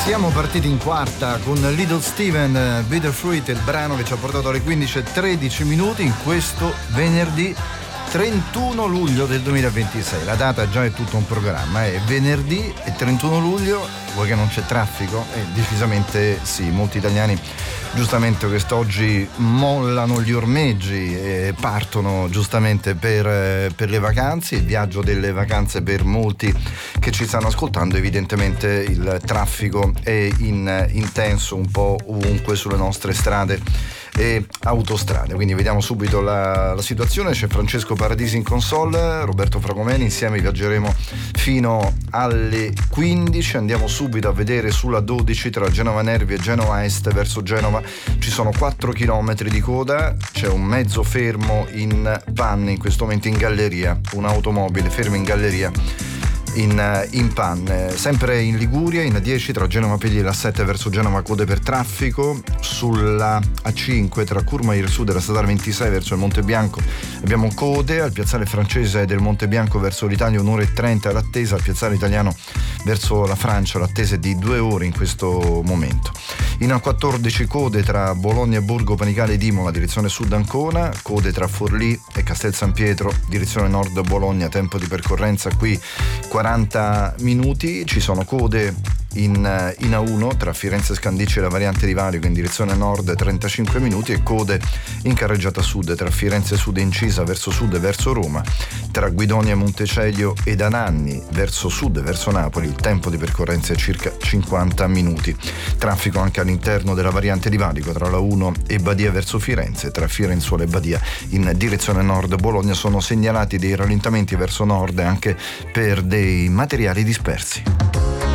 Siamo partiti in quarta con Little Steven, Bitter Fruit, il brano che ci ha portato alle 15:13 in questo venerdì 31 luglio del 2026. La data già è tutto un programma, è venerdì e 31 luglio, vuoi che non c'è traffico? Decisamente sì, molti italiani giustamente quest'oggi mollano gli ormeggi e partono giustamente per le vacanze. Il viaggio delle vacanze per molti che ci stanno ascoltando, evidentemente il traffico è intenso un po' ovunque sulle nostre strade e autostrade, quindi vediamo subito la situazione. C'è Francesco Paradisi in console, Roberto Fragomeni, insieme viaggeremo fino alle 15. Andiamo subito a vedere sulla 12 tra Genova Nervi e Genova Est verso Genova ci sono 4 km di coda, c'è un mezzo fermo in panne in questo momento in galleria, un'automobile ferma in galleria in panne. Sempre in Liguria, in A10 tra Genova Pegli e l'A7 verso Genova code per traffico. Sulla A5 tra Courmayeur Sud e la statale 26 verso il Monte Bianco abbiamo code. Al piazzale francese del Monte Bianco verso l'Italia 1 ora e 30 l'attesa. Al piazzale italiano verso la Francia l'attesa è di 2 ore in questo momento. In A14 code tra Bologna e Borgo Panigale ed Imola direzione sud Ancona, code tra Forlì e Castel San Pietro direzione nord Bologna, tempo di percorrenza qui 40 minuti. Ci sono code in A1 tra Firenze Scandicci e la variante di Valico in direzione nord 35 minuti e code in carreggiata sud tra Firenze Sud e Incisa verso sud e verso Roma, tra Guidonia Montecelio ed Ananni verso sud e verso Napoli il tempo di percorrenza è circa 50 minuti. Traffico anche all'interno della variante di Valico tra la 1 e Badia verso Firenze, tra Firenzuola e Badia in direzione nord Bologna sono segnalati dei rallentamenti verso nord anche per dei materiali dispersi.